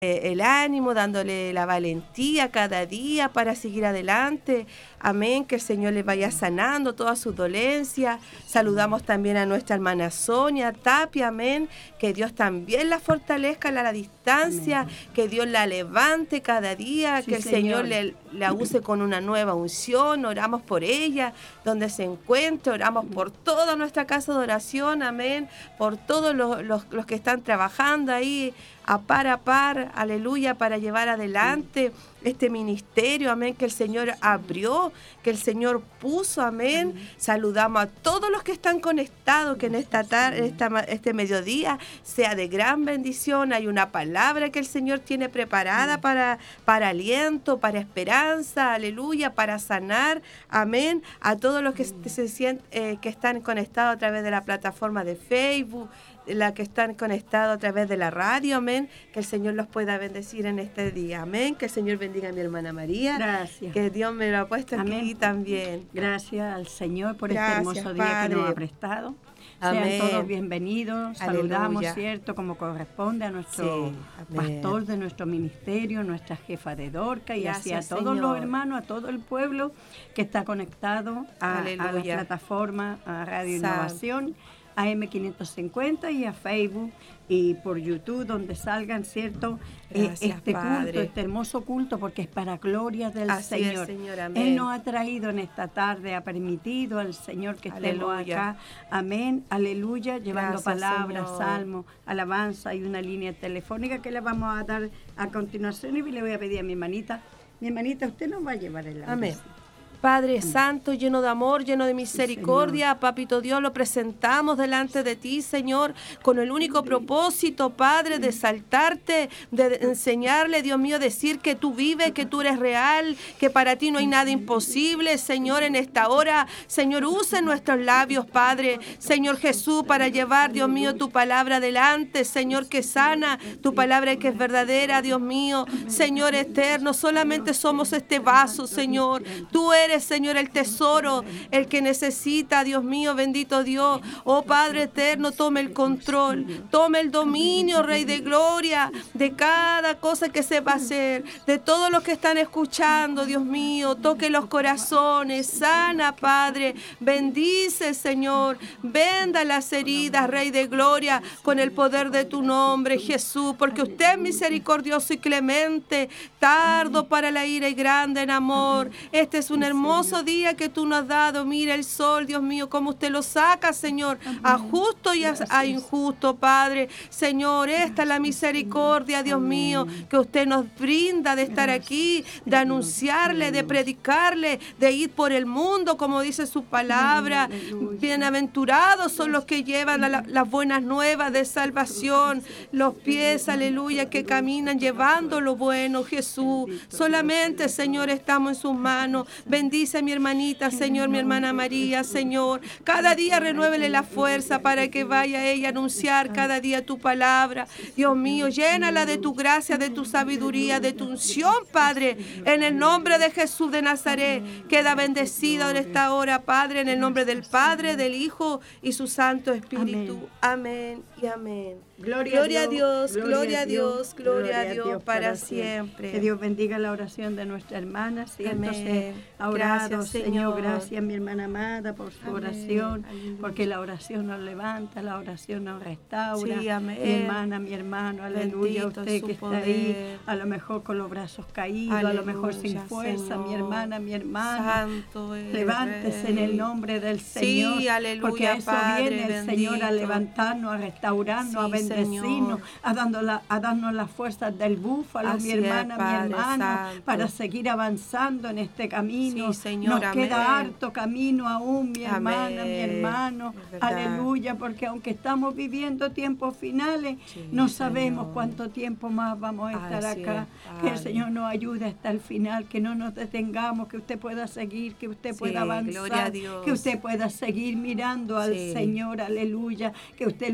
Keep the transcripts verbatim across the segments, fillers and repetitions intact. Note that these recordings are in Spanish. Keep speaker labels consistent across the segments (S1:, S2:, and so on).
S1: eh, el ánimo, dándole la valentía cada día para seguir adelante. Amén, que el Señor les vaya sanando todas sus dolencias. Saludamos también a nuestra hermana Sonia Tapia, amén, que Dios también la fortalezca a la distancia, amén. Que Dios la levante cada día, sí, que el Señor, Señor le, la use con una nueva unción. Oramos por ella, donde se encuentre, oramos por toda nuestra casa de oración, amén, por todos los, los, los que están trabajando ahí a par a par, aleluya, para llevar adelante este ministerio, amén, que el Señor abrió, que el Señor puso, amén. amén. Saludamos a todos los que están conectados, que en esta tarde, esta, este mediodía sea de gran bendición. Hay una palabra que el Señor tiene preparada para, para aliento, para esperanza, aleluya, para sanar, amén, a todos los que se sienten, eh, que están conectados a través de la plataforma de Facebook, la que están conectados a través de la radio, amén, que el Señor los pueda bendecir en este día, amén, que el Señor bendiga a mi hermana María,
S2: gracias,
S1: que Dios me lo ha puesto amén. Aquí también.
S2: Gracias al Señor por
S1: gracias,
S2: este hermoso día
S1: Padre.
S2: Que nos ha prestado.
S1: Amén.
S2: Sean todos bienvenidos, saludamos,
S1: aleluya.
S2: Cierto, como corresponde a nuestro
S1: sí,
S2: pastor de nuestro ministerio, nuestra jefa de Dorca, y así a todos
S1: Señor.
S2: Los hermanos, a todo el pueblo que está conectado a, a la plataforma, a Radio
S1: Santo.
S2: Innovación, a M quinientos cincuenta y a Facebook y por YouTube, donde salgan, ¿cierto?
S1: Gracias,
S2: este
S1: Padre.
S2: culto, este hermoso culto, porque es para gloria del
S1: Así
S2: Señor.
S1: Es, Señor.
S2: Él nos ha traído en esta tarde, ha permitido al Señor que estemos
S1: aleluya.
S2: Acá. Amén, aleluya, llevando
S1: Gracias,
S2: palabras,
S1: Señor.
S2: salmos, alabanza y una línea telefónica que le vamos a dar a continuación, y le voy a pedir a mi hermanita, mi hermanita, usted nos va a llevar el
S1: amén. Padre Santo, lleno de amor, lleno de misericordia, sí, Papito Dios, lo presentamos delante de ti, Señor, con el único propósito, Padre, de exaltarte, de enseñarle, Dios mío, decir que tú vives, que tú eres real, que para ti no hay nada imposible, Señor, en esta hora, Señor, use nuestros labios, Padre, Señor Jesús, para llevar, Dios mío, tu palabra adelante, Señor, que sana, tu palabra que es verdadera, Dios mío, Señor eterno, solamente somos este vaso, Señor, tú eres Señor, el tesoro, el que necesita, Dios mío, bendito Dios. Oh Padre eterno, tome el control, tome el dominio, Rey de gloria, de cada cosa que se va a hacer, de todos los que están escuchando, Dios mío, toque los corazones, sana, Padre, bendice, Señor, venda las heridas, Rey de gloria, con el poder de tu nombre, Jesús, porque usted es misericordioso y clemente, tardo para la ira y grande en amor. Este es un hermoso hermoso día que tú nos has dado. Mira el sol, Dios mío, cómo usted lo saca, Señor, a justo y a, a injusto, Padre. Señor, esta es la misericordia, Dios mío, que usted nos brinda de estar aquí, de anunciarle, de predicarle, de ir por el mundo, como dice su palabra. Bienaventurados son los que llevan la, la, las buenas nuevas de salvación, los pies, aleluya, que caminan llevando lo bueno, Jesús. Solamente, Señor, estamos en sus manos. Bendice a mi hermanita, Señor, mi hermana María, Señor. Cada día renuévele la fuerza para que vaya ella a anunciar cada día tu palabra. Dios mío, llénala de tu gracia, de tu sabiduría, de tu unción, Padre. En el nombre de Jesús de Nazaret, queda bendecido en esta hora, Padre, en el nombre del Padre, del Hijo y su Santo Espíritu. Amén, amén y amén.
S2: Gloria,
S1: gloria
S2: a
S1: Dios,
S2: Dios,
S1: gloria a Dios, gloria a Dios, Dios para, para siempre.
S2: siempre. Que Dios bendiga la oración de nuestra hermana. Siéntose orado,
S1: gracias,
S2: Señor.
S1: Señor.
S2: Gracias, mi hermana amada, por su
S1: amén.
S2: oración,
S1: Aleluya.
S2: Porque la oración nos levanta, la oración nos restaura.
S1: Sí, amén.
S2: Mi hermana, mi hermano, aleluya.
S1: Bendito
S2: Usted que
S1: poder.
S2: está ahí, a lo mejor con los brazos caídos, aleluya, a lo mejor sin fuerza,
S1: Señor.
S2: Mi hermana, mi hermano.
S1: Santo es
S2: Levántese en el nombre del Señor.
S1: Sí, aleluya,
S2: porque a eso
S1: Padre,
S2: viene el
S1: bendito.
S2: Señor, a levantarnos, a restaurarnos,
S1: sí,
S2: a bendecirnos.
S1: Señor.
S2: A, dando la, a darnos las fuerzas del búfalo,
S1: Así
S2: mi hermana,
S1: es, Padre
S2: mi hermano,
S1: Santo.
S2: para seguir avanzando en este camino.
S1: Sí, Señor,
S2: Nos
S1: amén.
S2: queda harto camino aún, mi hermana,
S1: Amén.
S2: mi hermano.
S1: Es verdad.
S2: Aleluya, porque aunque estamos viviendo tiempos finales,
S1: Sí,
S2: no sabemos
S1: Señor.
S2: cuánto tiempo más vamos a estar
S1: Así
S2: acá.
S1: es,
S2: que el
S1: Padre.
S2: Señor nos ayude hasta el final, que no nos detengamos, que usted pueda seguir, que usted
S1: Sí,
S2: pueda
S1: gloria a
S2: avanzar,
S1: Dios.
S2: que usted pueda seguir mirando al
S1: Sí.
S2: Señor, aleluya, que usted lo pueda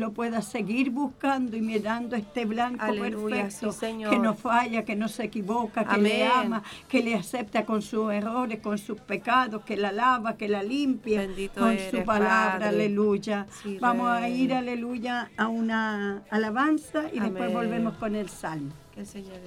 S2: seguir buscando y mirando a este blanco
S1: Aleluya,
S2: perfecto,
S1: sí, Señor.
S2: que no falla, que no se equivoca, que
S1: Amén.
S2: le ama, que le acepta con sus errores, con sus pecados, que la lava, que la limpia
S1: Bendito
S2: con
S1: eres,
S2: su palabra,
S1: Padre.
S2: aleluya.
S1: Sí,
S2: Vamos a
S1: Rey.
S2: ir, aleluya, a una alabanza y después
S1: Amén.
S2: volvemos con el salmo.
S1: Que el Señor